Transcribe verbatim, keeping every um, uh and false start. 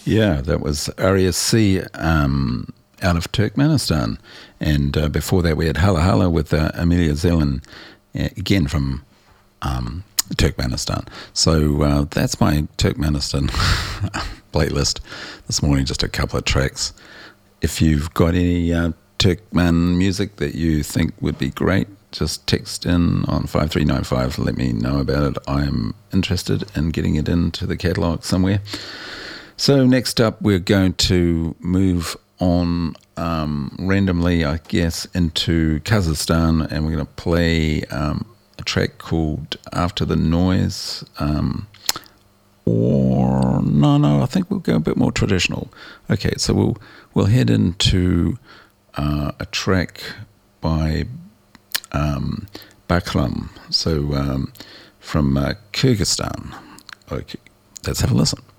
Yeah, that was R E S C um, out of Turkmenistan. And uh, before that, we had Hala Hala with uh, Amelia Zelen, uh, again from um, Turkmenistan. So uh, that's my Turkmenistan playlist this morning, just a couple of tracks. If you've got any uh, Turkmen music that you think would be great, just text in on five three nine five, let me know about it. I'm interested in getting it into the catalogue somewhere. So next up, we're going to move on um, randomly, I guess, into Kazakhstan, and we're going to play um, a track called After the Noise. Um, or, no, no, I think we'll go a bit more traditional. Okay, so we'll, we'll head into uh, a track by um, Bakram, so um, from uh, Kyrgyzstan. Okay, let's have a listen.